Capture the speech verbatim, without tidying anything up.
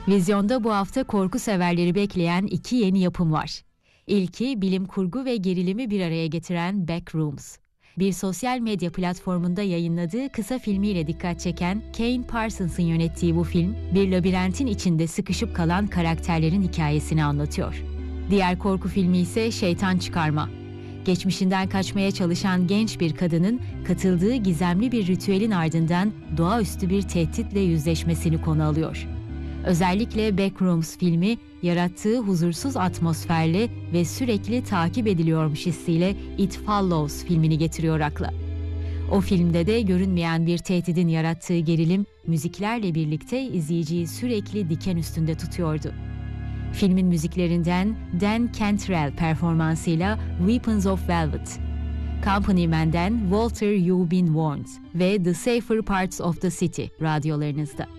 Vizyonda bu hafta korku severleri bekleyen iki yeni yapım var. İlki bilim kurgu ve gerilimi bir araya getiren Backrooms. Bir sosyal medya platformunda yayınladığı kısa filmiyle dikkat çeken Kane Parsons'ın yönettiği bu film, bir labirentin içinde sıkışıp kalan karakterlerin hikayesini anlatıyor. Diğer korku filmi ise Şeytan Çıkarma. Geçmişinden kaçmaya çalışan genç bir kadının katıldığı gizemli bir ritüelin ardından doğaüstü bir tehditle yüzleşmesini konu alıyor. Özellikle Backrooms filmi, yarattığı huzursuz atmosferle ve sürekli takip ediliyormuş hissiyle It Follows filmini getiriyor akla. O filmde de görünmeyen bir tehdidin yarattığı gerilim, müziklerle birlikte izleyiciyi sürekli diken üstünde tutuyordu. Filmin müziklerinden Dan Cantrell performansıyla Weapons of Velvet, Company Man'den Walter You've Been Warned ve The Safer Parts of the City radyolarınızda.